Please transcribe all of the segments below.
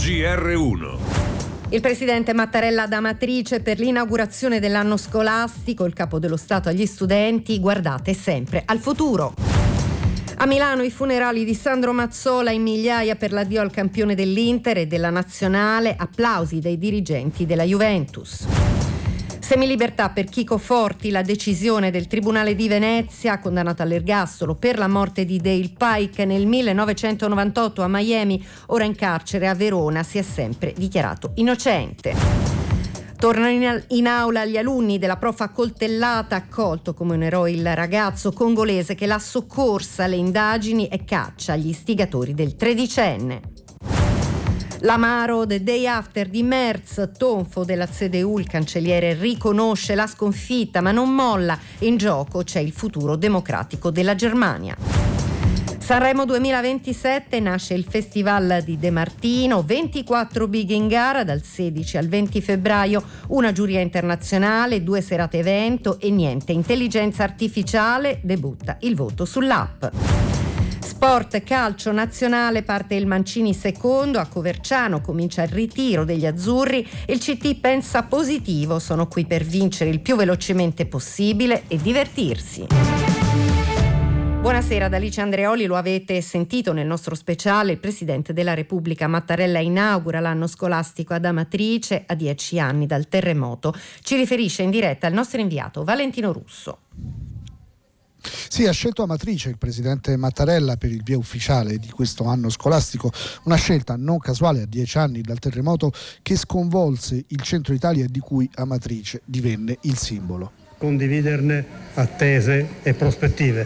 GR1. Il presidente Mattarella ad Amatrice per l'inaugurazione dell'anno scolastico, il capo dello Stato agli studenti: guardate sempre al futuro. A Milano i funerali di Sandro Mazzola, in migliaia per l'addio al campione dell'Inter e della Nazionale, applausi dai dirigenti della Juventus. Semilibertà per Chico Forti, la decisione del Tribunale di Venezia, condannato all'ergastolo per la morte di Dale Pike nel 1998 a Miami, ora in carcere a Verona, si è sempre dichiarato innocente. Tornano in aula gli alunni della prof accoltellata, accolto come un eroe il ragazzo congolese che l'ha soccorsa alle indagini e caccia gli istigatori del tredicenne. L'amaro The Day After di Merz, tonfo della CDU, il cancelliere riconosce la sconfitta ma non molla, in gioco c'è il futuro democratico della Germania. Sanremo 2027, nasce il Festival di De Martino, 24 big in gara dal 16 al 20 febbraio, una giuria internazionale, 2 serate evento e niente intelligenza artificiale, debutta il voto sull'app. Sport, calcio nazionale, parte il Mancini secondo, a Coverciano comincia il ritiro degli azzurri, il CT pensa positivo, sono qui per vincere il più velocemente possibile e divertirsi. Buonasera da Alice Andreoli, lo avete sentito nel nostro speciale, il Presidente della Repubblica Mattarella inaugura l'anno scolastico ad Amatrice a 10 anni dal terremoto. Ci riferisce in diretta il nostro inviato Valentino Russo. Sì, ha scelto Amatrice il presidente Mattarella per il via ufficiale di questo anno scolastico, una scelta non casuale a 10 anni dal terremoto che sconvolse il centro Italia e di cui Amatrice divenne il simbolo. Condividerne attese e prospettive.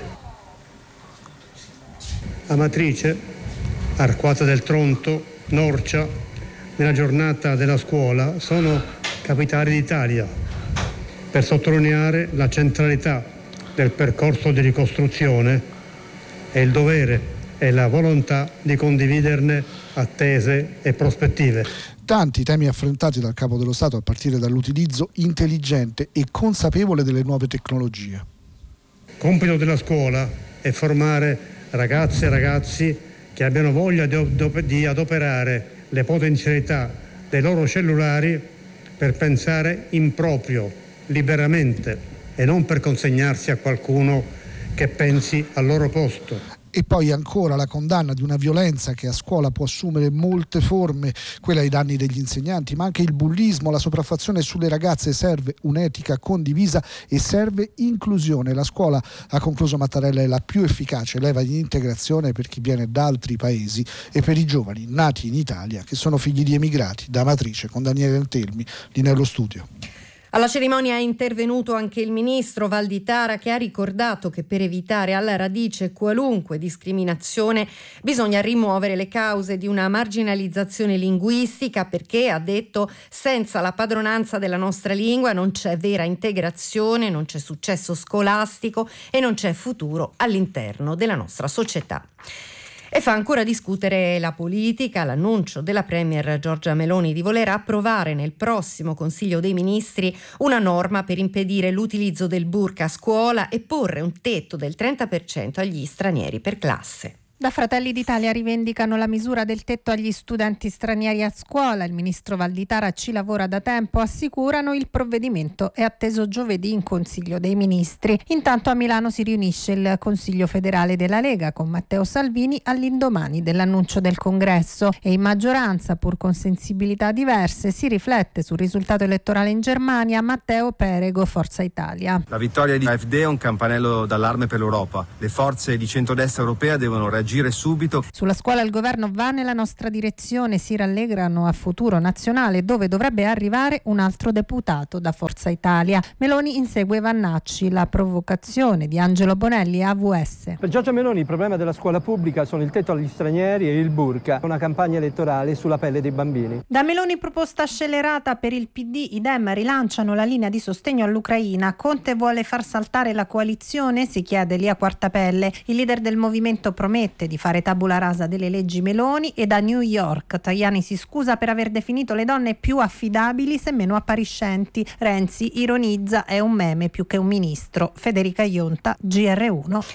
Amatrice, Arquata del Tronto, Norcia, nella giornata della scuola sono capitali d'Italia per sottolineare la centralità del percorso di ricostruzione e il dovere e la volontà di condividerne attese e prospettive. Tanti temi affrontati dal Capo dello Stato a partire dall'utilizzo intelligente e consapevole delle nuove tecnologie. Compito della scuola è formare ragazze e ragazzi che abbiano voglia di adoperare le potenzialità dei loro cellulari per pensare in proprio, liberamente, e non per consegnarsi a qualcuno che pensi al loro posto. E poi ancora la condanna di una violenza che a scuola può assumere molte forme, quella ai danni degli insegnanti, ma anche il bullismo, la sopraffazione sulle ragazze. Serve un'etica condivisa e serve inclusione. La scuola, ha concluso Mattarella, è la più efficace leva di integrazione per chi viene da altri paesi e per i giovani nati in Italia che sono figli di emigrati. Da Amatrice con Daniele Antelmi di Nello Studio. Alla cerimonia è intervenuto anche il ministro Valditara, che ha ricordato che per evitare alla radice qualunque discriminazione bisogna rimuovere le cause di una marginalizzazione linguistica, perché, ha detto, senza la padronanza della nostra lingua non c'è vera integrazione, non c'è successo scolastico e non c'è futuro all'interno della nostra società. E fa ancora discutere la politica l'annuncio della Premier Giorgia Meloni di voler approvare nel prossimo Consiglio dei Ministri una norma per impedire l'utilizzo del burqa a scuola e porre un tetto del 30% agli stranieri per classe. Da Fratelli d'Italia rivendicano la misura del tetto agli studenti stranieri a scuola. Il ministro Valditara ci lavora da tempo, assicurano. Il provvedimento è atteso giovedì in Consiglio dei Ministri. Intanto a Milano si riunisce il Consiglio federale della Lega con Matteo Salvini all'indomani dell'annuncio del Congresso e in maggioranza, pur con sensibilità diverse, si riflette sul risultato elettorale in Germania. Matteo Perego, Forza Italia. La vittoria di AfD è un campanello d'allarme per l'Europa. Le forze di centrodestra europea devono reagire subito. Sulla scuola il governo va nella nostra direzione, si rallegrano a Futuro Nazionale, dove dovrebbe arrivare un altro deputato da Forza Italia. Meloni insegue Vannacci, la provocazione di Angelo Bonelli, AVS. Per Giorgia Meloni il problema della scuola pubblica sono il tetto agli stranieri e il burqa, una campagna elettorale sulla pelle dei bambini. Da Meloni proposta scellerata per il PD, i Dem rilanciano la linea di sostegno all'Ucraina. Conte vuole far saltare la coalizione, si chiede Lia Quartapelle. Il leader del movimento promette di fare tabula rasa delle leggi Meloni, e da New York Tajani si scusa per aver definito le donne più affidabili se meno appariscenti. Renzi ironizza, è un meme più che un ministro. Federica Ionta, GR1.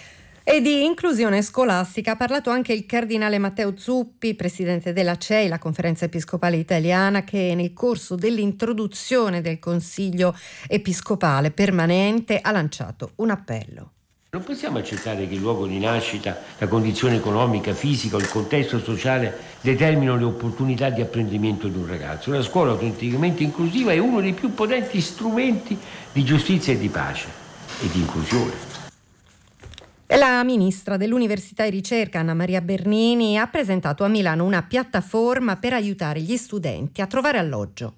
E di inclusione scolastica ha parlato anche il cardinale Matteo Zuppi, presidente della CEI, la Conferenza Episcopale Italiana, che nel corso dell'introduzione del Consiglio Episcopale Permanente ha lanciato un appello. Non possiamo accettare che il luogo di nascita, la condizione economica, fisica o il contesto sociale determinino le opportunità di apprendimento di un ragazzo. Una scuola autenticamente inclusiva è uno dei più potenti strumenti di giustizia e di pace e di inclusione. La ministra dell'Università e Ricerca, Anna Maria Bernini, ha presentato a Milano una piattaforma per aiutare gli studenti a trovare alloggio.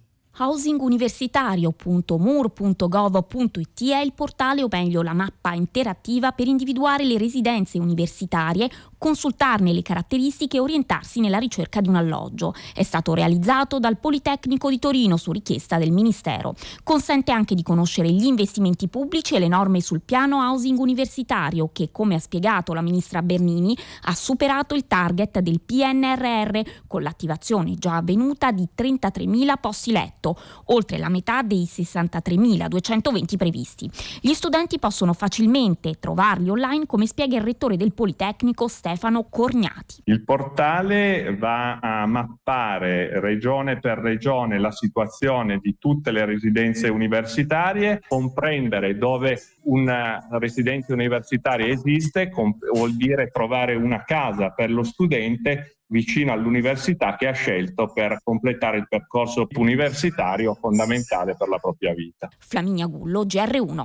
housinguniversitario.mur.gov.it è il portale, o meglio la mappa interattiva per individuare le residenze universitarie, consultarne le caratteristiche e orientarsi nella ricerca di un alloggio. È stato realizzato dal Politecnico di Torino su richiesta del Ministero. Consente anche di conoscere gli investimenti pubblici e le norme sul piano housing universitario che, come ha spiegato la ministra Bernini, ha superato il target del PNRR con l'attivazione già avvenuta di 33.000 posti letto, oltre la metà dei 63.220 previsti. Gli studenti possono facilmente trovarli online, come spiega il rettore del Politecnico Stefano Corgnati. Il portale va a mappare regione per regione la situazione di tutte le residenze universitarie, comprendere dove una residenza universitaria esiste, vuol dire trovare una casa per lo studente vicino all'università che ha scelto per completare il percorso universitario fondamentale per la propria vita. Flaminia Gullo, GR1.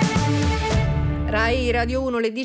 Rai Radio 1, le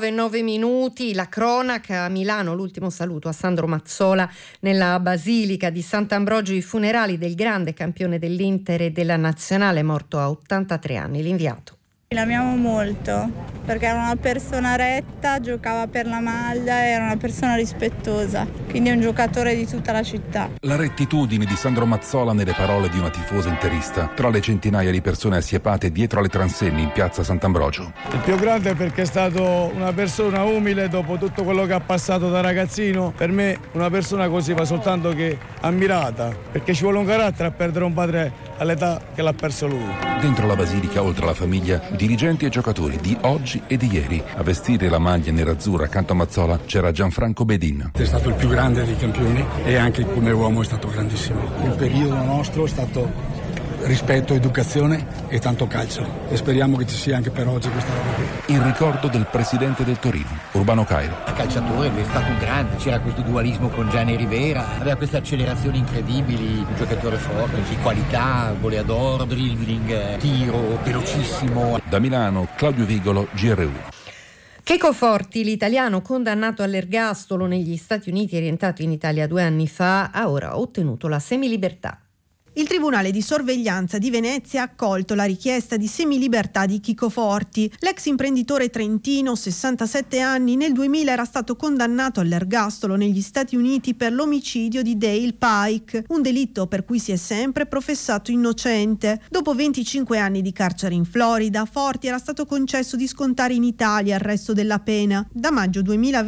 19:09, la cronaca a Milano, l'ultimo saluto a Sandro Mazzola nella Basilica di Sant'Ambrogio, i funerali del grande campione dell'Inter e della Nazionale morto a 83 anni, l'inviato. L'amiamo molto perché era una persona retta, giocava per la maglia, era una persona rispettosa, quindi è un giocatore di tutta la città. La rettitudine di Sandro Mazzola nelle parole di una tifosa interista tra le centinaia di persone assiepate dietro alle transenni in piazza Sant'Ambrogio. Il più grande perché è stato una persona umile dopo tutto quello che ha passato da ragazzino. Per me una persona così va soltanto che ammirata, perché ci vuole un carattere a perdere un padre all'età che l'ha perso lui. Dentro la Basilica, oltre alla famiglia, dirigenti e giocatori di oggi e di ieri. A vestire la maglia nerazzurra accanto a Mazzola c'era Gianfranco Bedin. È stato il più grande dei campioni e anche come uomo è stato grandissimo. Il periodo nostro è stato rispetto, educazione e tanto calcio, e speriamo che ci sia anche per oggi questa roba qui. In ricordo del presidente del Torino, Urbano Cairo. Il calciatore è stato un grande, c'era questo dualismo con Gianni Rivera, aveva queste accelerazioni incredibili, un giocatore forte, di qualità, goleador, dribbling, tiro, velocissimo. Da Milano, Claudio Vigolo, GR1. Chico Forti, l'italiano condannato all'ergastolo negli Stati Uniti e rientrato in Italia 2 anni fa, ha ora ottenuto la semilibertà. Il Tribunale di Sorveglianza di Venezia ha accolto la richiesta di semilibertà di Chico Forti. L'ex imprenditore trentino, 67 anni, nel 2000 era stato condannato all'ergastolo negli Stati Uniti per l'omicidio di Dale Pike, un delitto per cui si è sempre professato innocente. Dopo 25 anni di carcere in Florida, Forti era stato concesso di scontare in Italia il resto della pena. Da maggio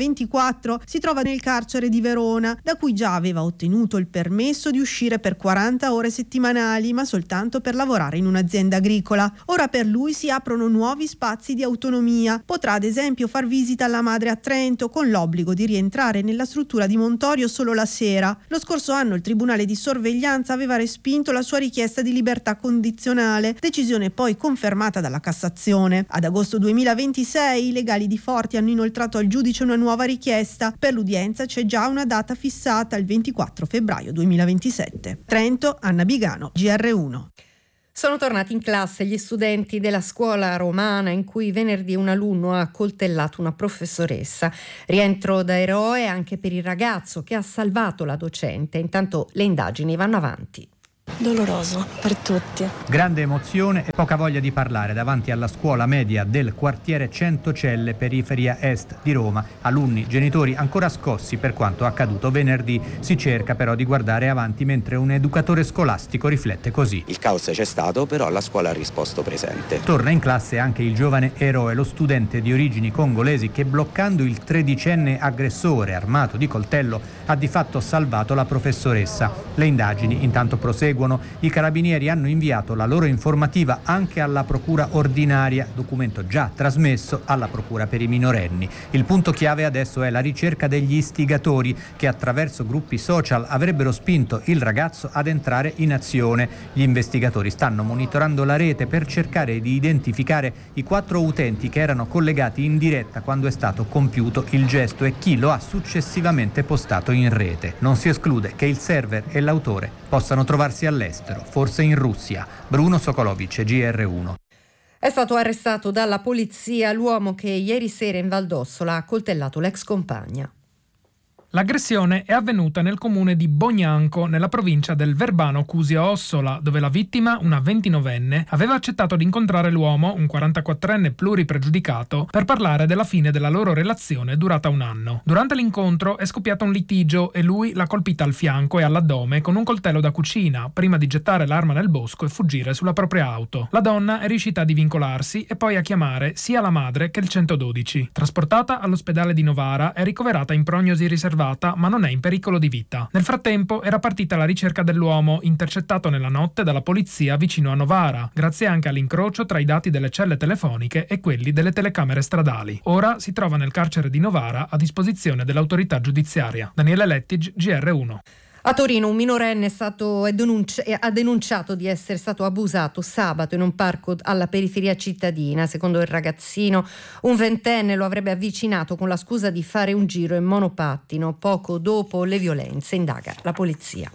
2024 si trova nel carcere di Verona, da cui già aveva ottenuto il permesso di uscire per 40 ore settimanali, ma soltanto per lavorare in un'azienda agricola. Ora per lui si aprono nuovi spazi di autonomia. Potrà ad esempio far visita alla madre a Trento, con l'obbligo di rientrare nella struttura di Montorio solo la sera. Lo scorso anno il Tribunale di Sorveglianza aveva respinto la sua richiesta di libertà condizionale, decisione poi confermata dalla Cassazione. Ad agosto 2026 i legali di Forti hanno inoltrato al giudice una nuova richiesta. Per l'udienza c'è già una data fissata, il 24 febbraio 2027. Trento, Anna Bigano, GR1. Sono tornati in classe gli studenti della scuola romana in cui venerdì un alunno ha accoltellato una professoressa. Rientro da eroe anche per il ragazzo che ha salvato la docente. Intanto le indagini vanno avanti. Doloroso per tutti. Grande emozione e poca voglia di parlare davanti alla scuola media del quartiere Centocelle, periferia est di Roma. Alunni, genitori ancora scossi per quanto accaduto venerdì. Si cerca però di guardare avanti mentre un educatore scolastico riflette così. Il caos c'è stato, però la scuola ha risposto presente. Torna in classe anche il giovane eroe, lo studente di origini congolesi che, bloccando il 13enne aggressore armato di coltello, ha di fatto salvato la professoressa. Le indagini intanto proseguono proseguono. I carabinieri hanno inviato la loro informativa anche alla procura ordinaria, documento già trasmesso alla procura per i minorenni. Il punto chiave adesso è la ricerca degli istigatori che attraverso gruppi social avrebbero spinto il ragazzo ad entrare in azione. Gli investigatori stanno monitorando la rete per cercare di identificare i 4 utenti che erano collegati in diretta quando è stato compiuto il gesto e chi lo ha successivamente postato in rete. Non si esclude che il server e l'autore possano trovarsi all'estero, forse in Russia. Bruno Sokolovic, GR1. È stato arrestato dalla polizia l'uomo che ieri sera in Val d'Ossola ha accoltellato l'ex compagna. L'aggressione è avvenuta nel comune di Bognanco, nella provincia del Verbano Cusio-Ossola, dove la vittima, una 29enne, aveva accettato di incontrare l'uomo, un 44enne pluripregiudicato, per parlare della fine della loro relazione durata un anno. Durante l'incontro è scoppiato un litigio e lui l'ha colpita al fianco e all'addome con un coltello da cucina, prima di gettare l'arma nel bosco e fuggire sulla propria auto. La donna è riuscita a divincolarsi e poi a chiamare sia la madre che il 112. Trasportata all'ospedale di Novara, è ricoverata in prognosi riservata, ma non è in pericolo di vita. Nel frattempo era partita la ricerca dell'uomo, intercettato nella notte dalla polizia vicino a Novara, grazie anche all'incrocio tra i dati delle celle telefoniche e quelli delle telecamere stradali. Ora si trova nel carcere di Novara a disposizione dell'autorità giudiziaria. Daniele Lettig, GR1. A Torino un minorenne ha denunciato di essere stato abusato sabato in un parco alla periferia cittadina. Secondo il ragazzino, un ventenne lo avrebbe avvicinato con la scusa di fare un giro in monopattino. Poco dopo le violenze, indaga la polizia.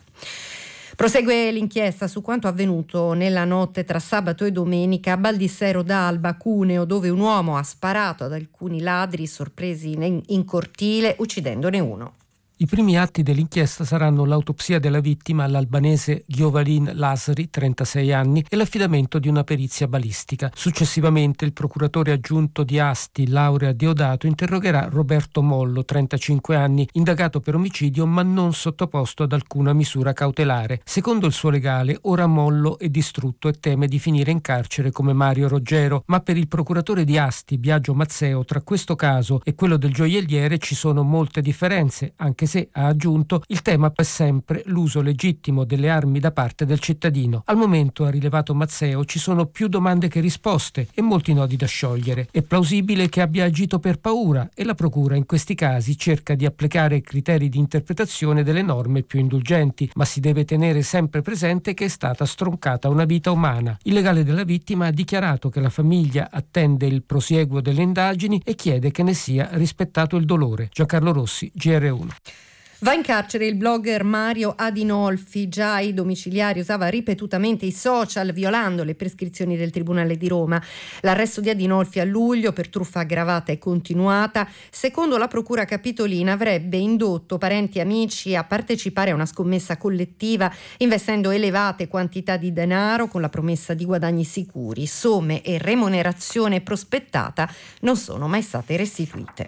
Prosegue l'inchiesta su quanto avvenuto nella notte tra sabato e domenica a Baldissero d'Alba, Cuneo, dove un uomo ha sparato ad alcuni ladri sorpresi in cortile, uccidendone uno. I primi atti dell'inchiesta saranno l'autopsia della vittima, l'albanese Giovalin Lasri, 36 anni, e l'affidamento di una perizia balistica. Successivamente il procuratore aggiunto di Asti, Laurea Diodato, interrogherà Roberto Mollo, 35 anni, indagato per omicidio ma non sottoposto ad alcuna misura cautelare. Secondo il suo legale, ora Mollo è distrutto e teme di finire in carcere come Mario Roggero, ma per il procuratore di Asti, Biagio Mazzeo, tra questo caso e quello del gioielliere ci sono molte differenze, anche se, ha aggiunto, il tema è sempre l'uso legittimo delle armi da parte del cittadino. Al momento, ha rilevato Mazzeo, ci sono più domande che risposte e molti nodi da sciogliere. È plausibile che abbia agito per paura e la procura in questi casi cerca di applicare criteri di interpretazione delle norme più indulgenti, ma si deve tenere sempre presente che è stata stroncata una vita umana. Il legale della vittima ha dichiarato che la famiglia attende il prosieguo delle indagini e chiede che ne sia rispettato il dolore. Giancarlo Rossi, GR1. Va in carcere il blogger Mario Adinolfi, già ai domiciliari usava ripetutamente i social violando le prescrizioni del Tribunale di Roma. L'arresto di Adinolfi a luglio per truffa aggravata e continuata, secondo la Procura Capitolina, avrebbe indotto parenti e amici a partecipare a una scommessa collettiva investendo elevate quantità di denaro con la promessa di guadagni sicuri. Somme e remunerazione prospettata non sono mai state restituite.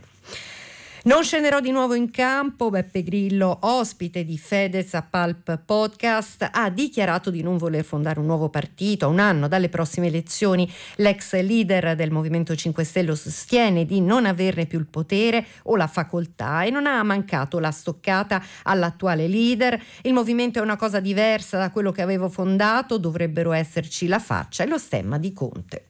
Non scenderò di nuovo in campo. Beppe Grillo, ospite di Fedez a Pulp Podcast, ha dichiarato di non voler fondare un nuovo partito a un anno dalle prossime elezioni. L'ex leader del Movimento 5 Stelle sostiene di non averne più il potere o la facoltà e non ha mancato la stoccata all'attuale leader. Il movimento è una cosa diversa da quello che avevo fondato, dovrebbero esserci la faccia e lo stemma di Conte.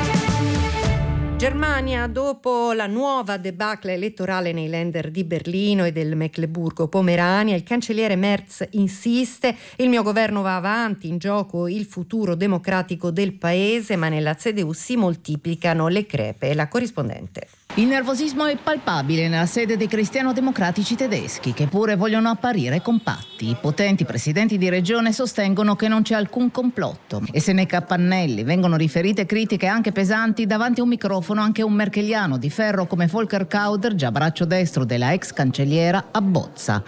Germania, dopo la nuova debacle elettorale nei Länder di Berlino e del Mecleburgo-Pomerania, il cancelliere Merz insiste: il mio governo va avanti, in gioco il futuro democratico del paese, ma nella CDU si moltiplicano le crepe. La corrispondente. Il nervosismo è palpabile nella sede dei cristiano-democratici tedeschi, che pure vogliono apparire compatti. I potenti presidenti di regione sostengono che non c'è alcun complotto. E se nei capannelli vengono riferite critiche anche pesanti, davanti a un microfono anche un merkeliano di ferro come Volker Kauder, già braccio destro della ex cancelliera, abbozza.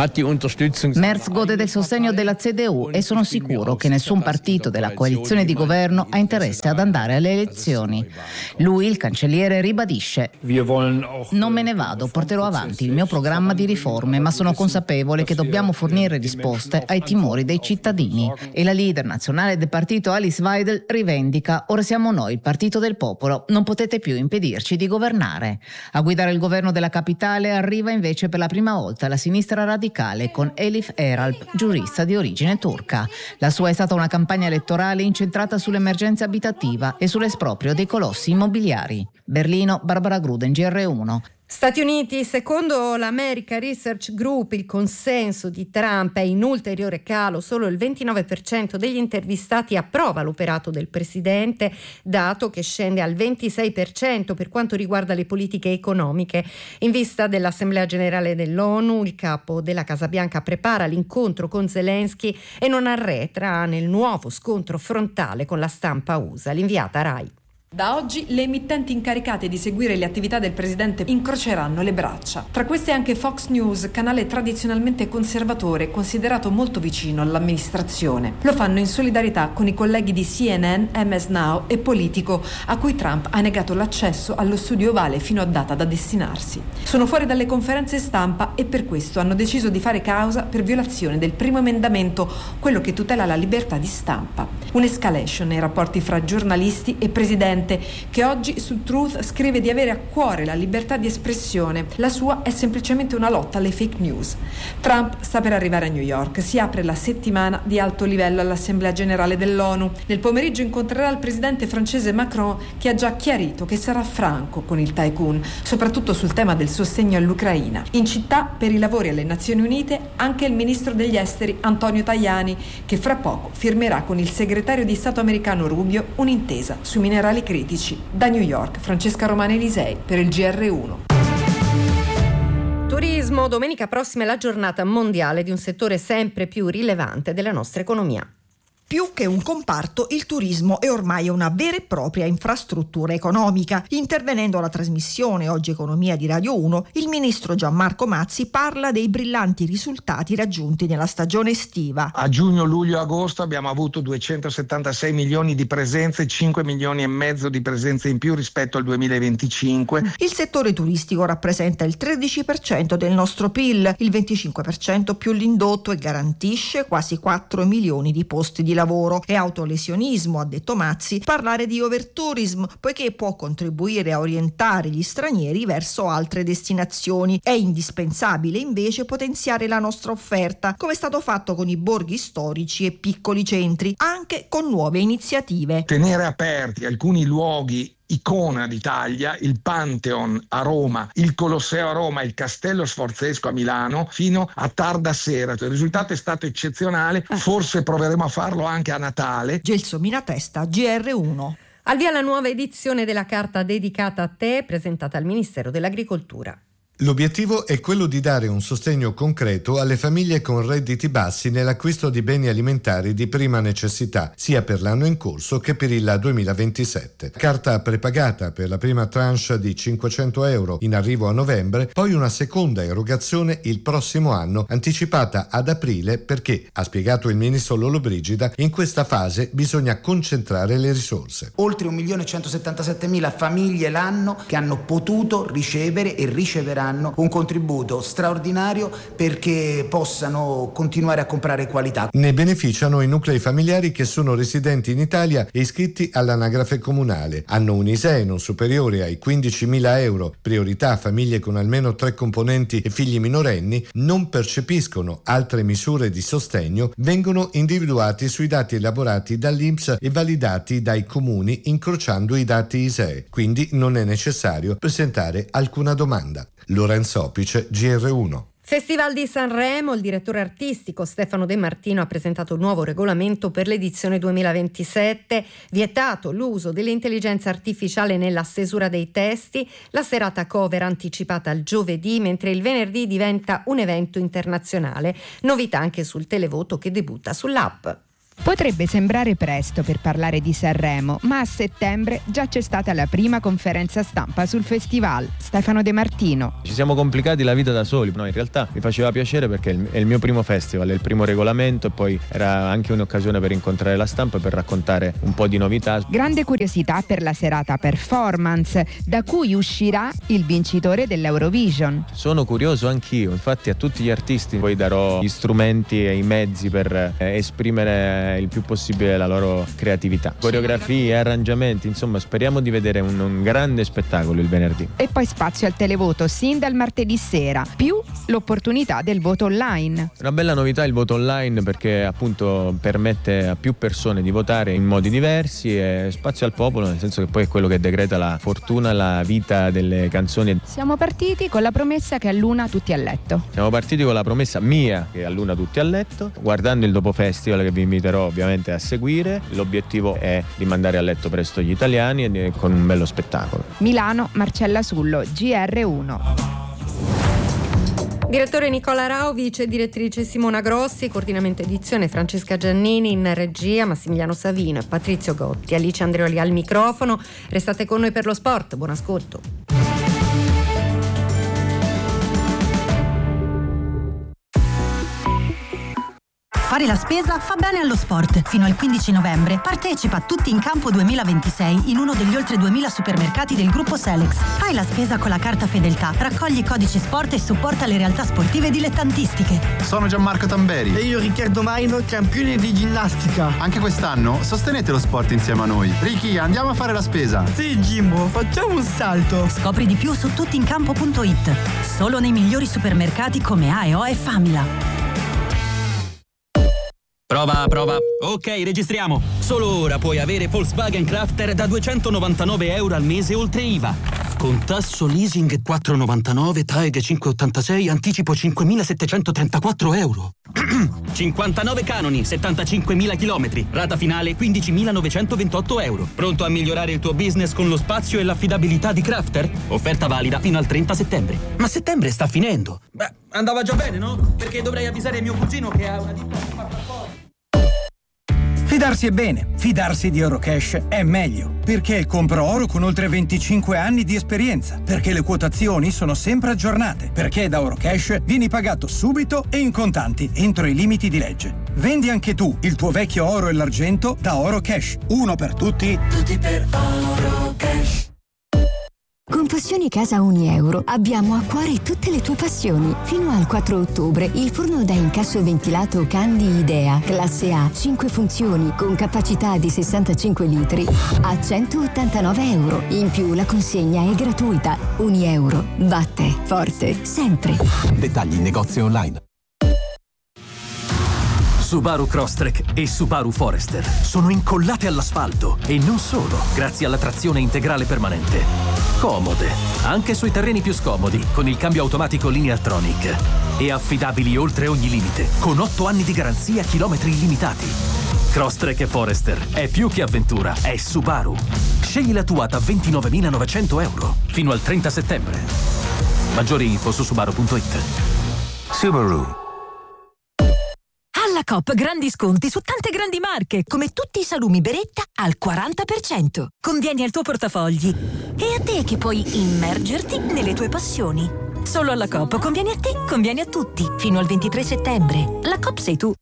Merz gode del sostegno della CDU e sono sicuro che nessun partito della coalizione di governo ha interesse ad andare alle elezioni. Lui, il cancelliere, ribadisce: dice: non me ne vado, porterò avanti il mio programma di riforme, ma sono consapevole che dobbiamo fornire risposte ai timori dei cittadini. E la leader nazionale del partito Alice Weidel rivendica: ora siamo noi, il partito del popolo, non potete più impedirci di governare. A guidare il governo della capitale arriva invece per la prima volta la sinistra radicale con Elif Eralp, giurista di origine turca. La sua è stata una campagna elettorale incentrata sull'emergenza abitativa e sull'esproprio dei colossi immobiliari. Berlino, Barbara Gruden, GR1. Stati Uniti, secondo l'America Research Group, il consenso di Trump è in ulteriore calo, solo il 29% degli intervistati approva l'operato del presidente, dato che scende al 26% per quanto riguarda le politiche economiche. In vista dell'Assemblea Generale dell'ONU, il capo della Casa Bianca prepara l'incontro con Zelensky e non arretra nel nuovo scontro frontale con la stampa USA. L'inviata Rai. Da oggi le emittenti incaricate di seguire le attività del presidente incroceranno le braccia. Tra queste anche Fox News, canale tradizionalmente conservatore considerato molto vicino all'amministrazione. Lo fanno in solidarietà con i colleghi di CNN, MS Now e Politico, a cui Trump ha negato l'accesso allo studio ovale fino a data da destinarsi. Sono fuori dalle conferenze stampa e per questo hanno deciso di fare causa per violazione del primo emendamento, quello che tutela la libertà di stampa. Un'escalation nei rapporti fra giornalisti e presidente, che oggi su Truth scrive di avere a cuore la libertà di espressione. La sua è semplicemente una lotta alle fake news. Trump sta per arrivare a New York. Si apre la settimana di alto livello all'Assemblea Generale dell'ONU. Nel pomeriggio incontrerà il presidente francese Macron, che ha già chiarito che sarà franco con il tycoon, soprattutto sul tema del sostegno all'Ucraina. In città, per i lavori alle Nazioni Unite, anche il ministro degli esteri Antonio Tajani, che fra poco firmerà con il segretario di Stato americano Rubio un'intesa sui minerali critici. Da New York, Francesca Romana Elisei per il GR1. Turismo, domenica prossima è la giornata mondiale di un settore sempre più rilevante della nostra economia. Più che un comparto, il turismo è ormai una vera e propria infrastruttura economica. Intervenendo alla trasmissione Oggi Economia di Radio 1, il ministro Gianmarco Mazzi parla dei brillanti risultati raggiunti nella stagione estiva. A giugno, luglio, agosto abbiamo avuto 276 milioni di presenze, 5 milioni e mezzo di presenze in più rispetto al 2025. Il settore turistico rappresenta il 13% del nostro PIL, il 25% più l'indotto, e garantisce quasi 4 milioni di posti di lavoro. È autolesionismo, ha detto Mazzi, parlare di overtourism, poiché può contribuire a orientare gli stranieri verso altre destinazioni. È indispensabile invece potenziare la nostra offerta, come è stato fatto con i borghi storici e piccoli centri, anche con nuove iniziative. Tenere aperti alcuni luoghi icona d'Italia, il Pantheon a Roma, il Colosseo a Roma, il Castello Sforzesco a Milano, fino a tarda sera. Il risultato è stato eccezionale, forse proveremo a farlo anche a Natale. Gelsomina Testa, GR1. Al via la nuova edizione della carta dedicata a te, presentata al Ministero dell'Agricoltura. L'obiettivo è quello di dare un sostegno concreto alle famiglie con redditi bassi nell'acquisto di beni alimentari di prima necessità, sia per l'anno in corso che per il 2027. Carta prepagata per la prima tranche di 500 euro in arrivo a novembre, poi una seconda erogazione il prossimo anno, anticipata ad aprile perché, ha spiegato il ministro Lollobrigida, in questa fase bisogna concentrare le risorse. Oltre 1.177.000 famiglie l'anno che hanno potuto ricevere e riceveranno un contributo straordinario perché possano continuare a comprare qualità. Ne beneficiano i nuclei familiari che sono residenti in Italia e iscritti all'anagrafe comunale, hanno un ISEE non superiore ai 15.000 euro, priorità famiglie con almeno 3 componenti e figli minorenni, non percepiscono altre misure di sostegno, vengono individuati sui dati elaborati dall'INPS e validati dai comuni incrociando i dati ISEE, quindi non è necessario presentare alcuna domanda. Lorenzo Opice, GR1. Festival di Sanremo, il direttore artistico Stefano De Martino ha presentato un nuovo regolamento per l'edizione 2027, vietato l'uso dell'intelligenza artificiale nella stesura dei testi, la serata cover anticipata al giovedì, mentre il venerdì diventa un evento internazionale, novità anche sul televoto che debutta sull'app. Potrebbe sembrare presto per parlare di Sanremo, ma a settembre già c'è stata la prima conferenza stampa sul festival. Stefano De Martino. Ci siamo complicati la vita da soli, no, in realtà mi faceva piacere perché è il mio primo festival, è il primo regolamento e poi era anche un'occasione per incontrare la stampa e per raccontare un po' di novità. Grande curiosità per la serata performance, da cui uscirà il vincitore dell'Eurovision. Sono curioso anch'io, infatti a tutti gli artisti poi darò gli strumenti e i mezzi per esprimere il più possibile la loro creatività. Coreografie, arrangiamenti, insomma speriamo di vedere un grande spettacolo il venerdì. E poi spazio al televoto sin dal martedì sera, più l'opportunità del voto online. Una bella novità il voto online perché appunto permette a più persone di votare in modi diversi e spazio al popolo, nel senso che poi è quello che decreta la fortuna, la vita delle canzoni. Siamo partiti con la promessa che all'una tutti a letto. Siamo partiti con la promessa mia che all'una tutti a letto, guardando il dopo festival che vi inviterò ovviamente a seguire. L'obiettivo è di mandare a letto presto gli italiani e con un bello spettacolo. Milano, Marcella Sullo, GR1. Direttore Nicola Rao, vice direttrice Simona Grossi, coordinamento edizione Francesca Giannini, in regia Massimiliano Savino e Patrizio Gotti. Alice Andreoli al microfono. Restate con noi per lo sport. Buon ascolto. Fare la spesa fa bene allo sport. Fino al 15 novembre partecipa a Tutti in Campo 2026 in uno degli oltre 2000 supermercati del gruppo Selex. Fai la spesa con la carta Fedeltà, raccogli i codici sport e supporta le realtà sportive dilettantistiche. Sono Gianmarco Tamberi. E io Riccardo Maino, campione di ginnastica. Anche quest'anno sostenete lo sport insieme a noi. Ricky, andiamo a fare la spesa. Sì, Jimbo, facciamo un salto. Scopri di più su tuttincampo.it. Solo nei migliori supermercati come AEO e Famila. Prova. Ok, registriamo. Solo ora puoi avere Volkswagen Crafter da €299 al mese oltre IVA. Con tasso leasing 4,99, TAEG 5,86, anticipo €5.734. 59 canoni, 75.000 chilometri. Rata finale €15.928. Pronto a migliorare il tuo business con lo spazio e l'affidabilità di Crafter? Offerta valida fino al 30 settembre. Ma settembre sta finendo. Beh, andava già bene, no? Perché dovrei avvisare mio cugino che ha una ditta di fatta fuori. Fidarsi è bene, fidarsi di Eurocash è meglio, perché compro oro con oltre 25 anni di esperienza, perché le quotazioni sono sempre aggiornate, perché da Eurocash vieni pagato subito e in contanti, entro i limiti di legge. Vendi anche tu il tuo vecchio oro e l'argento da Eurocash. Uno per tutti, tutti per Eurocash. Con Passioni Casa Unieuro abbiamo a cuore tutte le tue passioni. Fino al 4 ottobre il forno da incasso ventilato Candy Idea, classe A, 5 funzioni con capacità di 65 litri a €189. In più la consegna è gratuita. Unieuro. Batte forte sempre. Dettagli in negozio online. Subaru Crosstrek e Subaru Forester sono incollate all'asfalto e non solo, grazie alla trazione integrale permanente. Comode, anche sui terreni più scomodi, con il cambio automatico Lineartronic. E affidabili oltre ogni limite, con 8 anni di garanzia, chilometri illimitati. Crosstrek e Forester è più che avventura, è Subaru. Scegli la tua da €29.900 fino al 30 settembre. Maggiori info su subaru.it. Subaru. Alla Coop grandi sconti su tante grandi marche, come tutti i salumi Beretta al 40%. Convieni al tuo portafogli. E a te che puoi immergerti nelle tue passioni. Solo alla Coop conviene a te, conviene a tutti. Fino al 23 settembre. La Coop sei tu.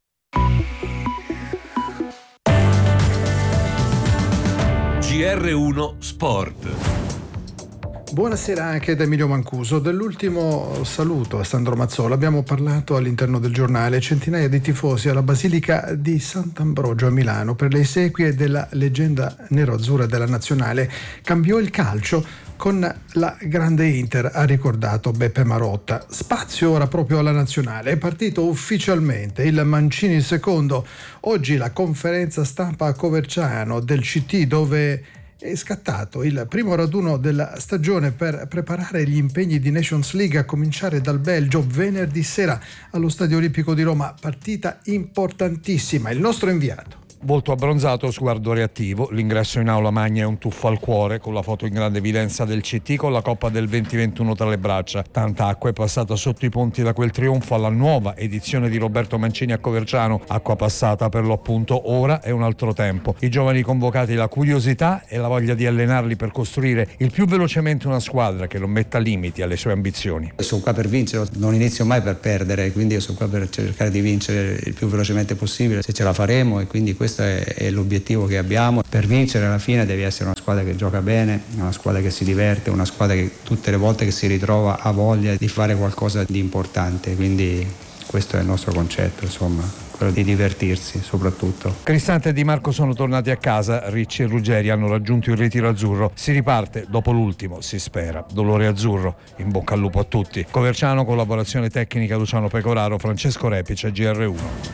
GR1 Sport. Buonasera anche da Emilio Mancuso. Dell'ultimo saluto a Sandro Mazzola abbiamo parlato all'interno del giornale. Centinaia di tifosi alla Basilica di Sant'Ambrogio a Milano per le esequie della leggenda nero-azzurra della nazionale. Cambiò il calcio con la grande Inter, ha ricordato Beppe Marotta. Spazio ora proprio alla nazionale. È partito ufficialmente il Mancini secondo. Oggi la conferenza stampa a Coverciano del CT, dove è scattato il primo raduno della stagione per preparare gli impegni di Nations League, a cominciare dal Belgio venerdì sera allo Stadio Olimpico di Roma. Partita importantissima. Il nostro inviato. Volto abbronzato, sguardo reattivo. L'ingresso in aula magna è un tuffo al cuore, con la foto in grande evidenza del CT con la Coppa del 2021 tra le braccia. Tanta acqua è passata sotto i ponti da quel trionfo alla nuova edizione di Roberto Mancini a Coverciano. Acqua passata per l'appunto, ora è un altro tempo. I giovani convocati, la curiosità e la voglia di allenarli per costruire il più velocemente una squadra che non metta limiti alle sue ambizioni. Sono qua per vincere, non inizio mai per perdere, quindi io sono qua per cercare di vincere il più velocemente possibile, se ce la faremo, e quindi questo è l'obiettivo che abbiamo. Per vincere alla fine devi essere una squadra che gioca bene, una squadra che si diverte, una squadra che tutte le volte che si ritrova ha voglia di fare qualcosa di importante, quindi questo è il nostro concetto, insomma, quello di divertirsi soprattutto. Cristante e Di Marco sono tornati a casa, Ricci e Ruggeri hanno raggiunto il ritiro azzurro. Si riparte dopo l'ultimo, si spera, dolore azzurro. In bocca al lupo a tutti. Coverciano, collaborazione tecnica Luciano Pecoraro, Francesco Repice, GR1.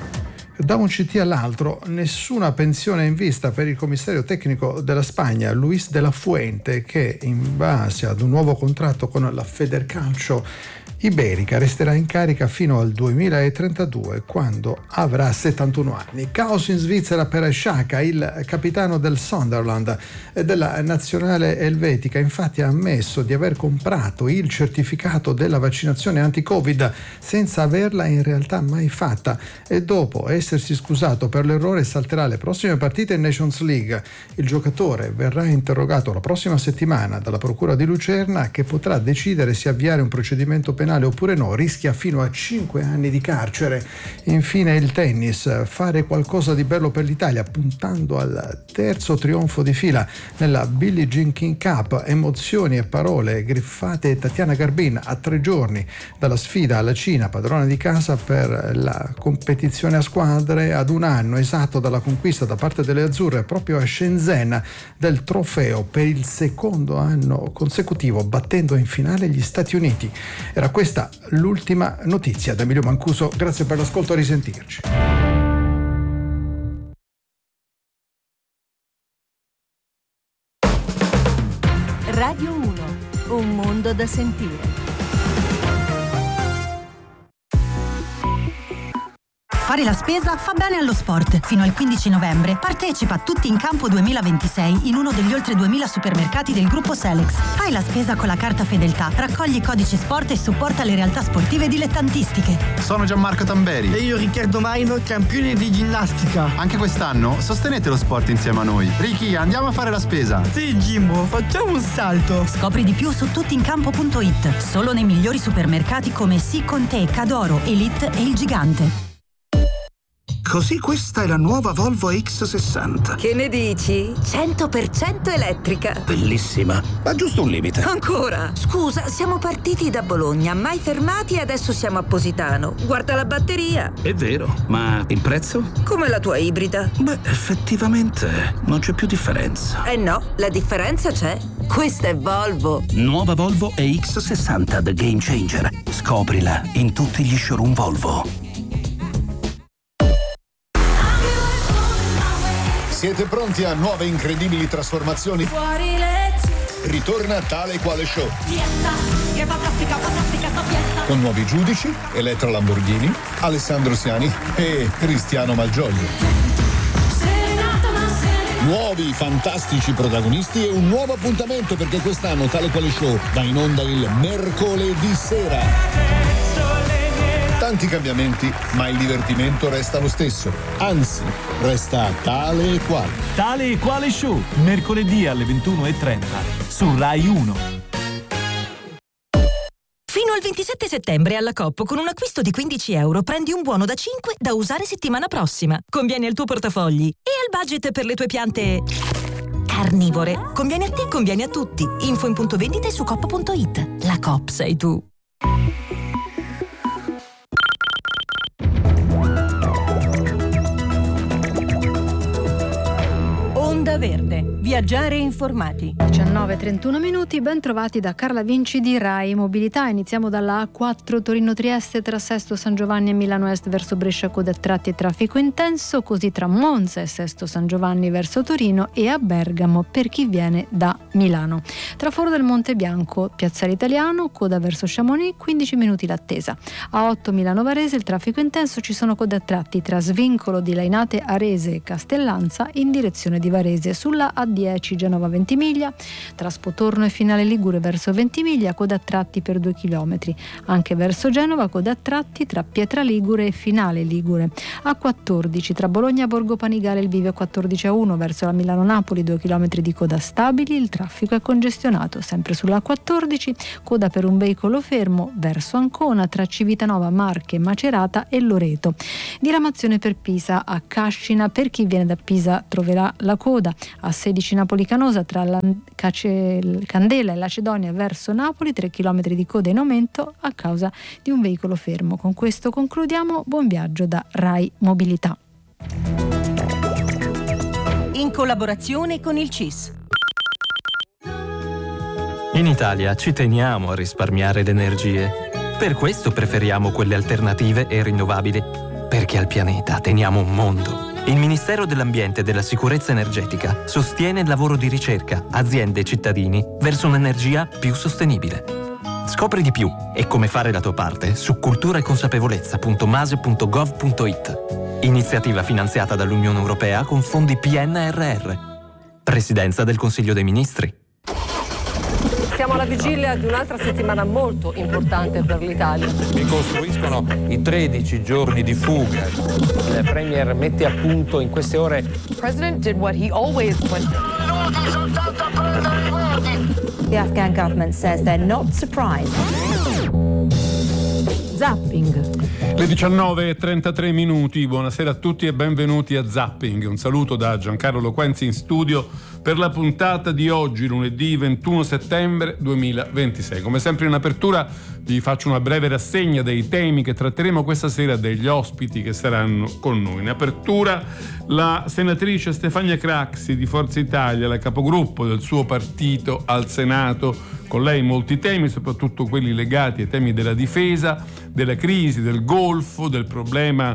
Da un CT all'altro, nessuna pensione in vista per il commissario tecnico della Spagna, Luis de la Fuente, che in base ad un nuovo contratto con la Federcalcio iberica resterà in carica fino al 2032, quando avrà 71 anni. Caos in Svizzera per Xhaka, il capitano del Sunderland e della nazionale elvetica. Infatti ha ammesso di aver comprato il certificato della vaccinazione anti-Covid senza averla in realtà mai fatta, e dopo essersi scusato per l'errore salterà le prossime partite in Nations League. Il giocatore verrà interrogato la prossima settimana dalla procura di Lucerna, che potrà decidere se avviare un procedimento penale oppure no. Rischia fino a 5 anni di carcere. Infine il tennis, fare qualcosa di bello per l'Italia puntando al terzo trionfo di fila nella Billie Jean King Cup. Emozioni e parole griffate Tatiana Garbin a 3 giorni dalla sfida alla Cina, padrona di casa per la competizione a squadre, ad un anno esatto dalla conquista da parte delle azzurre proprio a Shenzhen del trofeo per il secondo anno consecutivo, battendo in finale gli Stati Uniti. Era questa l'ultima notizia da Emilio Mancuso. Grazie per l'ascolto, a risentirci. Radio 1, un mondo da sentire. Fare la spesa fa bene allo sport. Fino al 15 novembre partecipa a Tutti in Campo 2026 in uno degli oltre 2000 supermercati del gruppo Selex. Fai la spesa con la carta Fedeltà, raccogli i codici sport e supporta le realtà sportive dilettantistiche. Sono Gianmarco Tamberi. E io Riccardo Maino, campione di ginnastica. Anche quest'anno sostenete lo sport insieme a noi. Ricky, andiamo a fare la spesa. Sì, Jimbo, facciamo un salto. Scopri di più su tuttincampo.it. Solo nei migliori supermercati come Sì con te, Cadoro, Elite e Il Gigante. Così questa è la nuova Volvo X60. Che ne dici? 100% elettrica. Bellissima, ma giusto un limite. Ancora? Scusa, siamo partiti da Bologna, mai fermati e adesso siamo a Positano. Guarda la batteria. È vero, ma il prezzo? Come la tua ibrida. Beh, effettivamente non c'è più differenza. Eh no, la differenza c'è. Questa è Volvo. Nuova Volvo EX60 The Game Changer. Scoprila in tutti gli showroom Volvo. Siete pronti a nuove incredibili trasformazioni? Fuori legge. Ritorna Tale e Quale Show. Fiesta, che fantastica, fantastica sta fiesta. Con nuovi giudici, Elettra Lamborghini, Alessandro Siani e Cristiano Malgioglio. Nuovi fantastici protagonisti e un nuovo appuntamento, perché quest'anno Tale e Quale Show va in onda il mercoledì sera. Tanti cambiamenti, ma il divertimento resta lo stesso. Anzi, resta Tale e Quale. Tale e Quale Show, mercoledì alle 21:30 su Rai 1. Fino al 27 settembre alla Coop, con un acquisto di €15 prendi un buono da 5 da usare settimana prossima. Conviene al tuo portafogli e al budget per le tue piante carnivore. Conviene a te, conviene a tutti. Info in punto vendita e su coop.it. La Coop sei tu. Onda Verde, Viaggiare informati. 19:31 minuti, ben trovati da Carla Vinci di Rai Mobilità. Iniziamo dalla A4 Torino-Trieste tra Sesto San Giovanni e Milano Est verso Brescia, coda a tratti e traffico intenso, così tra Monza e Sesto San Giovanni verso Torino e a Bergamo per chi viene da Milano. Tra Foro del Monte Bianco, Piazzale Italiano, coda verso Chamonix, 15 minuti l'attesa. A8 Milano Varese il traffico intenso, ci sono code a tratti tra svincolo di Lainate Arese e Castellanza in direzione di Varese. Sulla A10 Genova Ventimiglia, tra Spotorno e Finale Ligure verso Ventimiglia, coda a tratti per 2 km. Anche verso Genova coda a tratti tra Pietra Ligure e Finale Ligure. A14 tra Bologna Borgo Panigale il bivio 14:1 verso la Milano Napoli, 2 km di coda stabili, il traffico è congestionato. Sempre sulla A14 coda per un veicolo fermo verso Ancona tra Civitanova, Marche, Macerata e Loreto. Diramazione per Pisa a Cascina, per chi viene da Pisa troverà la coda. A 16 Napoli Canosa tra Candela e Lacedonia verso Napoli, 3 km di coda in aumento a causa di un veicolo fermo. Con questo concludiamo. Buon viaggio da Rai Mobilità. In collaborazione con il CIS. In Italia ci teniamo a risparmiare le energie. Per questo preferiamo quelle alternative e rinnovabili, perché al pianeta teniamo un mondo. Il Ministero dell'Ambiente e della Sicurezza Energetica sostiene il lavoro di ricerca, aziende e cittadini verso un'energia più sostenibile. Scopri di più e come fare la tua parte su culturaeconsapevolezza.mase.gov.it. Iniziativa finanziata dall'Unione Europea con fondi PNRR. Presidenza del Consiglio dei Ministri. Siamo alla vigilia di un'altra settimana molto importante per l'Italia. Ricostruiscono i 13 giorni di fuga. Il Premier mette a punto in queste ore. The President did what he always went. The Afghan government says they're not surprised. Zapping. Le 19:33 minuti, buonasera a tutti e benvenuti a Zapping. Un saluto da Giancarlo Loquenzi in studio per la puntata di oggi, lunedì 21 settembre 2026. Come sempre in apertura vi faccio una breve rassegna dei temi che tratteremo questa sera, degli ospiti che saranno con noi. In apertura la senatrice Stefania Craxi di Forza Italia, la capogruppo del suo partito al Senato. Con lei molti temi, soprattutto quelli legati ai temi della difesa, della crisi, del Golfo, del problema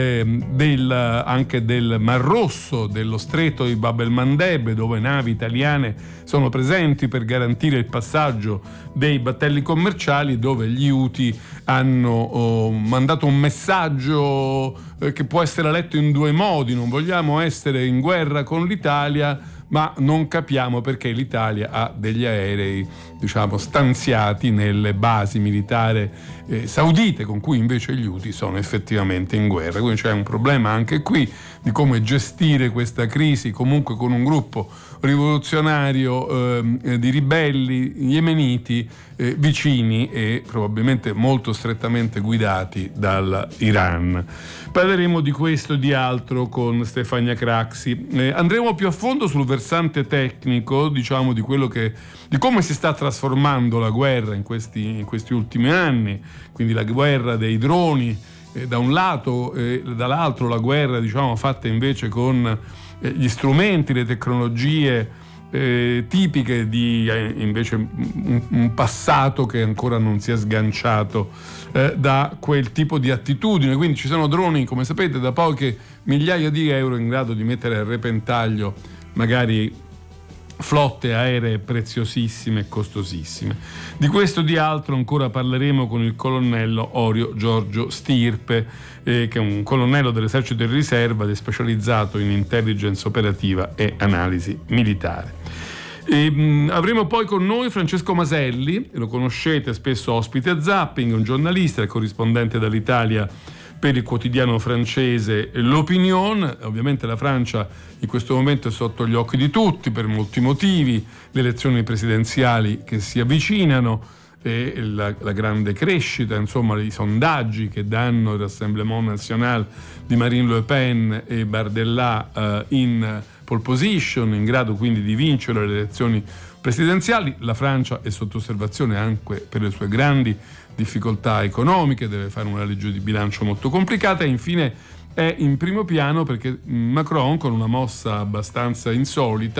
anche del Mar Rosso, dello stretto di Bab el-Mandeb, dove navi italiane sono presenti per garantire il passaggio dei battelli commerciali, dove gli Houthi hanno mandato un messaggio che può essere letto in due modi: non vogliamo essere in guerra con l'Italia, ma non capiamo perché l'Italia ha degli aerei, stanziati nelle basi militari saudite, con cui invece gli Houthi sono effettivamente in guerra. Quindi c'è un problema anche qui di come gestire questa crisi, comunque con un gruppo rivoluzionario di ribelli yemeniti vicini e probabilmente molto strettamente guidati dall'Iran. Parleremo di questo e di altro con Stefania Craxi. Andremo più a fondo sul versante tecnico, di quello di come si sta trasformando la guerra in questi ultimi anni, quindi la guerra dei droni da un lato e dall'altro la guerra fatta invece con gli strumenti, le tecnologie tipiche di invece un passato che ancora non si è sganciato da quel tipo di attitudine. Quindi ci sono droni, come sapete, da poche migliaia di euro in grado di mettere a repentaglio magari flotte aeree preziosissime e costosissime. Di questo e di altro ancora parleremo con il colonnello Orio Giorgio Stirpe, che è un colonnello dell'esercito di riserva ed è specializzato in intelligence operativa e analisi militare. Avremo poi con noi Francesco Maselli, lo conoscete, spesso ospite a Zapping, un giornalista e corrispondente dall'Italia per il quotidiano francese L'Opinion. Ovviamente la Francia in questo momento è sotto gli occhi di tutti per molti motivi, le elezioni presidenziali che si avvicinano e la grande crescita, i sondaggi che danno il Rassemblement National di Marine Le Pen e Bardella in pole position, in grado quindi di vincere le elezioni presidenziali. La Francia è sotto osservazione anche per le sue grandi difficoltà economiche, deve fare una legge di bilancio molto complicata e infine è in primo piano perché Macron, con una mossa abbastanza insolita,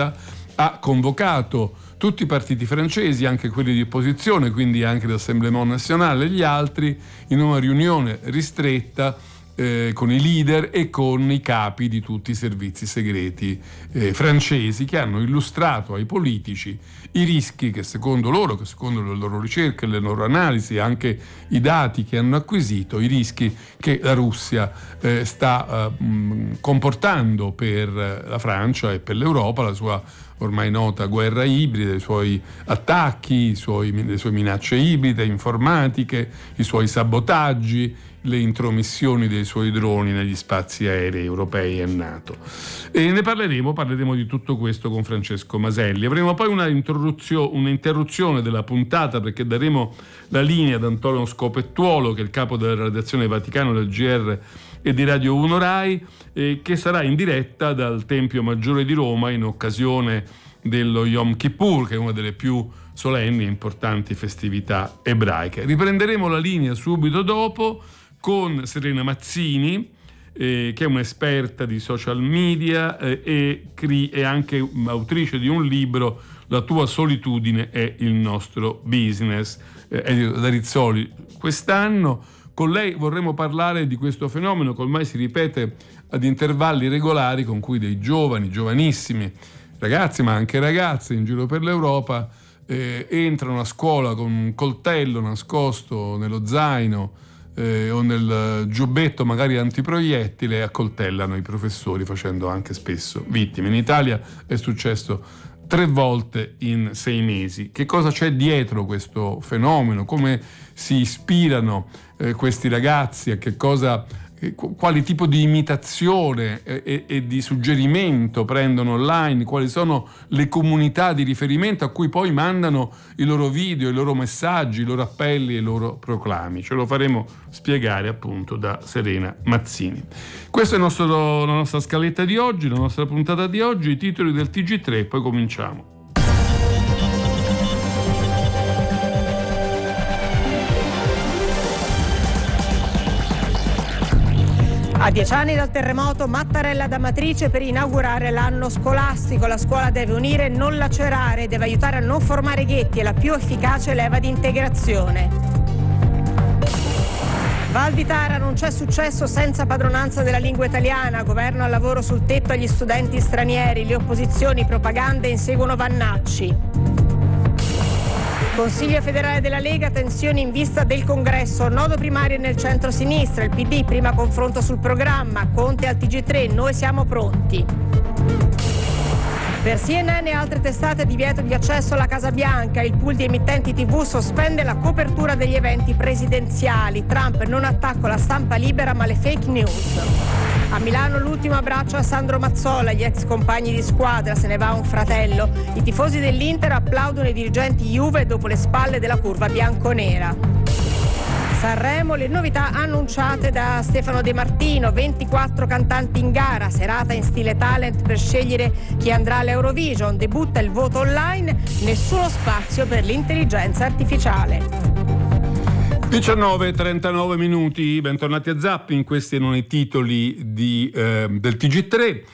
ha convocato tutti i partiti francesi, anche quelli di opposizione, quindi anche l'Assemblement Nationale e gli altri, in una riunione ristretta con i leader e con i capi di tutti i servizi segreti francesi, che hanno illustrato ai politici i rischi che secondo loro, che secondo le loro ricerche, le loro analisi, anche i dati che hanno acquisito, i rischi che la Russia sta comportando per la Francia e per l'Europa, la sua ormai nota guerra ibrida, i suoi attacchi, le sue minacce ibride, informatiche, i suoi sabotaggi, le intromissioni dei suoi droni negli spazi aerei europei e NATO. E ne parleremo di tutto questo con Francesco Maselli. Avremo poi un'interruzione della puntata, perché daremo la linea ad Antonio Scopettuolo, che è il capo della redazione Vaticano del GR e di Radio 1 Rai, che sarà in diretta dal Tempio Maggiore di Roma in occasione dello Yom Kippur, che è una delle più solenni e importanti festività ebraiche. Riprenderemo la linea subito dopo con Serena Mazzini, che è un'esperta di social media e anche autrice di un libro, La tua solitudine è il nostro business, da Rizzoli quest'anno. Con lei vorremmo parlare di questo fenomeno che ormai si ripete ad intervalli regolari, con cui dei giovanissimi ragazzi, ma anche ragazze in giro per l'Europa entrano a scuola con un coltello nascosto nello zaino o nel giubbetto magari antiproiettile, e accoltellano i professori, facendo anche spesso vittime. In Italia è successo 3 volte in 6 mesi. Che cosa c'è dietro questo fenomeno? Come si ispirano questi ragazzi? Quali tipo di imitazione e di suggerimento prendono online? Quali sono le comunità di riferimento a cui poi mandano i loro video, i loro messaggi, i loro appelli e i loro proclami? Ce lo faremo spiegare appunto da Serena Mazzini. Questa è la nostra scaletta di oggi, la nostra puntata di oggi, i titoli del TG3 e poi cominciamo. A 10 anni dal terremoto, Mattarella da matrice per inaugurare l'anno scolastico. La scuola deve unire e non lacerare, deve aiutare a non formare ghetti, è la più efficace leva di integrazione. Val di Tara, non c'è successo senza padronanza della lingua italiana, governo al lavoro sul tetto agli studenti stranieri, le opposizioni, propagande inseguono Vannacci. Consiglio federale della Lega, tensioni in vista del congresso, nodo primario nel centro-sinistra, il PD, prima confronto sul programma, Conte al TG3, noi siamo pronti. Per CNN e altre testate divieto di accesso alla Casa Bianca, il pool di emittenti TV sospende la copertura degli eventi presidenziali, Trump non attacco la stampa libera ma le fake news. A Milano l'ultimo abbraccio a Sandro Mazzola, gli ex compagni di squadra, se ne va un fratello. I tifosi dell'Inter applaudono i dirigenti Juve dopo le spalle della curva bianconera. Sanremo, le novità annunciate da Stefano De Martino, 24 cantanti in gara, serata in stile talent per scegliere chi andrà all'Eurovision, debutta il voto online, nessuno spazio per l'intelligenza artificiale. 19:39 minuti, bentornati a Zapping, questi erano i titoli del TG3,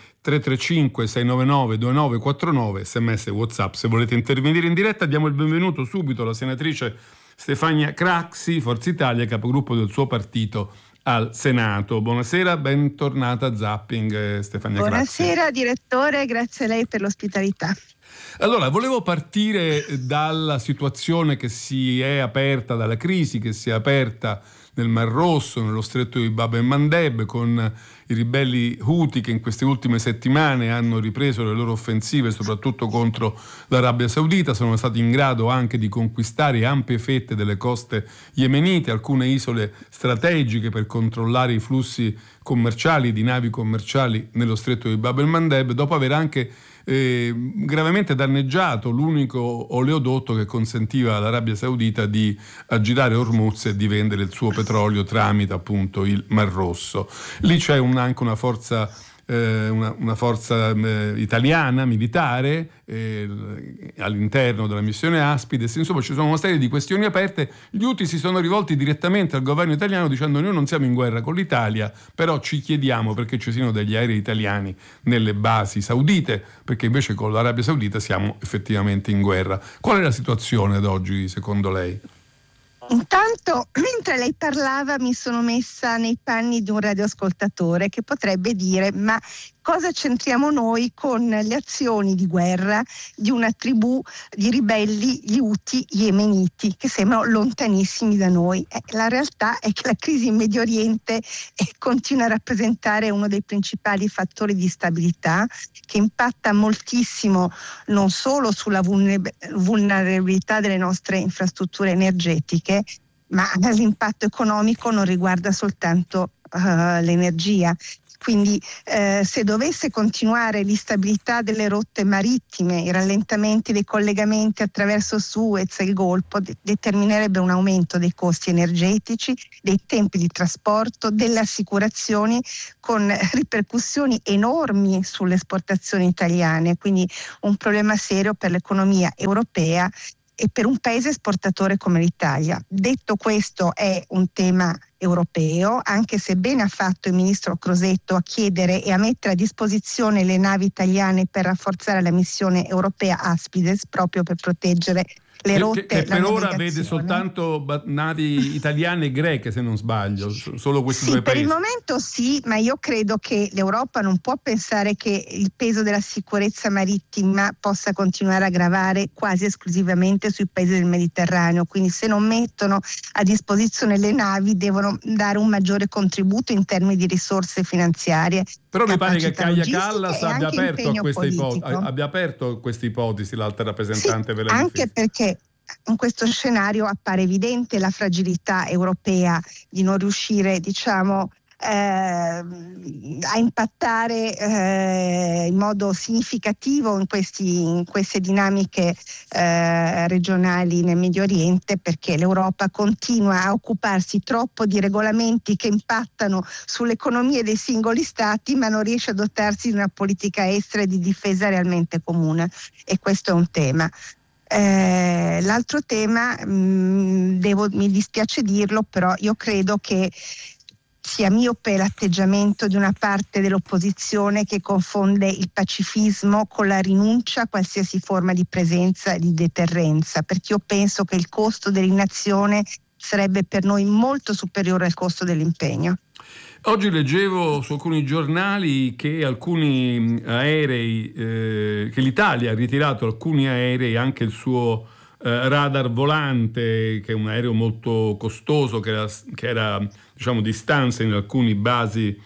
335-699-2949, sms e WhatsApp. Se volete intervenire in diretta, diamo il benvenuto subito alla senatrice Stefania Craxi, Forza Italia, capogruppo del suo partito al Senato. Buonasera, bentornata a Zapping, Stefania Craxi. Buonasera direttore, grazie a lei per l'ospitalità. Allora, volevo partire dalla situazione che si è aperta, dalla crisi che si è aperta nel Mar Rosso, nello stretto di Bab el-Mandeb, con i ribelli Houthi che in queste ultime settimane hanno ripreso le loro offensive soprattutto contro l'Arabia Saudita, sono stati in grado anche di conquistare ampie fette delle coste yemenite, alcune isole strategiche per controllare i flussi commerciali, di navi commerciali nello stretto di Bab el-Mandeb, dopo aver anche gravemente danneggiato l'unico oleodotto che consentiva all'Arabia Saudita di aggirare Hormuz e di vendere il suo petrolio tramite appunto il Mar Rosso. Lì c'è anche una forza una forza italiana militare all'interno della missione Aspides. Insomma, ci sono una serie di questioni aperte. Gli Houthi si sono rivolti direttamente al governo italiano dicendo: noi non siamo in guerra con l'Italia, però ci chiediamo perché ci siano degli aerei italiani nelle basi saudite, perché invece con l'Arabia Saudita siamo effettivamente in guerra. Qual è la situazione ad oggi secondo lei? Intanto, mentre lei parlava, mi sono messa nei panni di un radioascoltatore che potrebbe dire: ma cosa c'entriamo noi con le azioni di guerra di una tribù di ribelli, gli Houthi yemeniti, che sembrano lontanissimi da noi? La realtà è che la crisi in Medio Oriente continua a rappresentare uno dei principali fattori di stabilità, che impatta moltissimo non solo sulla vulnerabilità delle nostre infrastrutture energetiche, ma l'impatto economico non riguarda soltanto l'energia. Quindi se dovesse continuare l'instabilità delle rotte marittime, i rallentamenti dei collegamenti attraverso Suez e il Golfo determinerebbe un aumento dei costi energetici, dei tempi di trasporto, delle assicurazioni, con ripercussioni enormi sulle esportazioni italiane, quindi un problema serio per l'economia europea e per un paese esportatore come l'Italia. Detto questo, è un tema europeo, anche se bene ha fatto il ministro Crosetto a chiedere e a mettere a disposizione le navi italiane per rafforzare la missione europea Aspides, proprio per proteggere le rotte. Che per ora vede soltanto navi italiane e greche, se non sbaglio, solo questi due paesi. Per il momento sì, ma io credo che l'Europa non può pensare che il peso della sicurezza marittima possa continuare a gravare quasi esclusivamente sui paesi del Mediterraneo, quindi se non mettono a disposizione le navi devono dare un maggiore contributo in termini di risorse finanziarie. Però mi pare che Kaja Kallas abbia aperto queste ipotesi, l'alta rappresentante per la difesa. Anche perché in questo scenario appare evidente la fragilità europea di non riuscire, a impattare in modo significativo in queste dinamiche regionali nel Medio Oriente, perché l'Europa continua a occuparsi troppo di regolamenti che impattano sulle economie dei singoli stati, ma non riesce a dotarsi di una politica estera e di difesa realmente comune, e questo è un tema. L'altro tema, mi dispiace dirlo, però io credo che sia miope l'atteggiamento di una parte dell'opposizione che confonde il pacifismo con la rinuncia a qualsiasi forma di presenza e di deterrenza, perché io penso che il costo dell'inazione sarebbe per noi molto superiore al costo dell'impegno. Oggi leggevo su alcuni giornali che alcuni aerei, che l'Italia ha ritirato alcuni aerei, anche il suo radar volante, che è un aereo molto costoso, che era di stanza in alcune basi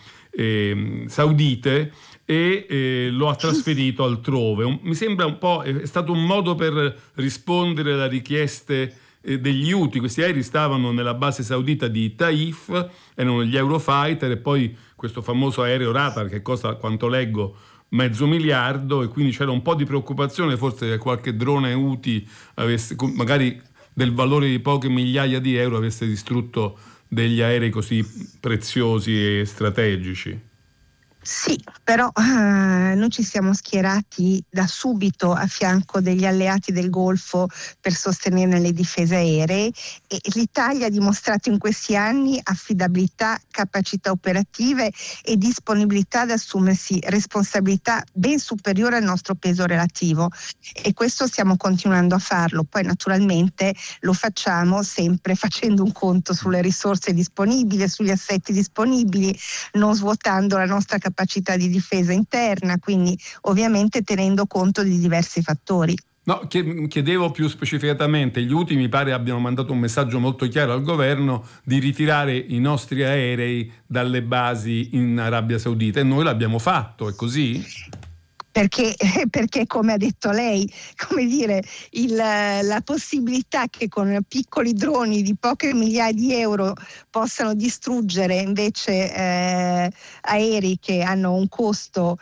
saudite, e lo ha trasferito altrove. Mi sembra un po', è stato un modo per rispondere alle richieste degli Houthi. Questi aerei stavano nella base saudita di Taif, erano gli Eurofighter, e poi questo famoso aereo Radar che costa, a quanto leggo, $500 milioni, e quindi c'era un po' di preoccupazione forse che qualche drone Houthi avesse, magari del valore di poche migliaia di euro, avesse distrutto degli aerei così preziosi e strategici. Sì, però noi ci siamo schierati da subito a fianco degli alleati del Golfo per sostenere le difese aeree, e l'Italia ha dimostrato in questi anni affidabilità, capacità operative e disponibilità ad assumersi responsabilità ben superiore al nostro peso relativo, e questo stiamo continuando a farlo. Poi naturalmente lo facciamo sempre facendo un conto sulle risorse disponibili, sugli assetti disponibili, non svuotando la nostra capacità di difesa interna, quindi ovviamente tenendo conto di diversi fattori. No, chiedevo più specificatamente, gli Houthi mi pare abbiano mandato un messaggio molto chiaro al governo di ritirare i nostri aerei dalle basi in Arabia Saudita, e noi l'abbiamo fatto, è così? Perché come ha detto lei, come dire, la possibilità che con piccoli droni di poche migliaia di euro possano distruggere invece aerei che hanno un costo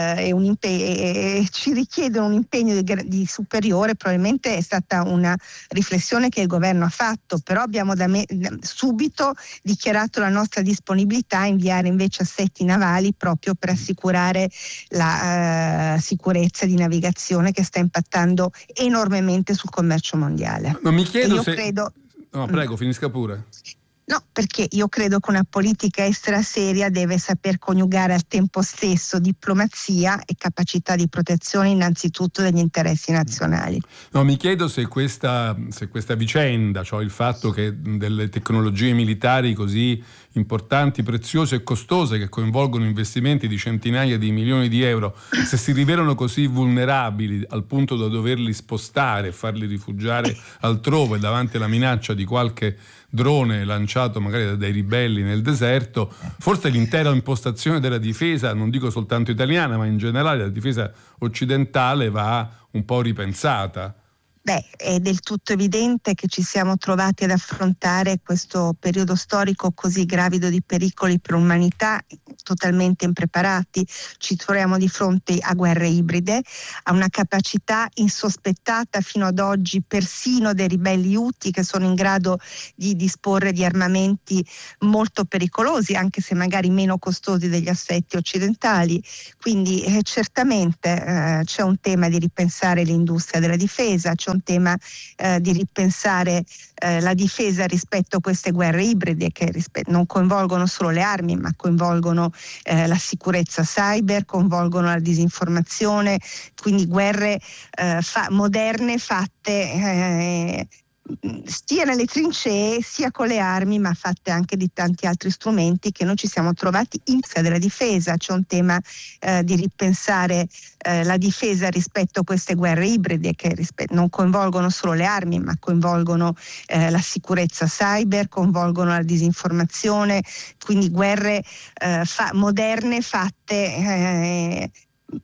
e ci richiedono un impegno di superiore, probabilmente è stata una riflessione che il governo ha fatto, però abbiamo subito dichiarato la nostra disponibilità a inviare invece assetti navali proprio per assicurare la sicurezza di navigazione che sta impattando enormemente sul commercio mondiale. Non mi chiedo se... credo... No, prego, finisca pure. No, perché io credo che una politica estera seria deve saper coniugare al tempo stesso diplomazia e capacità di protezione innanzitutto degli interessi nazionali. No, mi chiedo se questa vicenda, cioè il fatto che delle tecnologie militari così importanti, preziose e costose che coinvolgono investimenti di centinaia di milioni di euro, se si rivelano così vulnerabili al punto da doverli spostare e farli rifugiare altrove davanti alla minaccia di qualche drone lanciato magari dai ribelli nel deserto, forse l'intera impostazione della difesa, non dico soltanto italiana, ma in generale la difesa occidentale va un po' ripensata. È del tutto evidente che ci siamo trovati ad affrontare questo periodo storico così gravido di pericoli per l'umanità, totalmente impreparati. Ci troviamo di fronte a guerre ibride, a una capacità insospettata fino ad oggi persino dei ribelli Houthi, che sono in grado di disporre di armamenti molto pericolosi, anche se magari meno costosi degli assetti occidentali. Quindi certamente c'è un tema di ripensare l'industria della difesa, c'è un tema di ripensare la difesa rispetto a queste guerre ibride che non coinvolgono solo le armi, ma coinvolgono la sicurezza cyber, coinvolgono la disinformazione, quindi guerre moderne fatte sia nelle trincee sia con le armi, ma fatte anche di tanti altri strumenti che noi ci siamo trovati in della difesa. C'è un tema di ripensare la difesa rispetto a queste guerre ibride che non coinvolgono solo le armi, ma coinvolgono la sicurezza cyber, coinvolgono la disinformazione, quindi guerre moderne fatte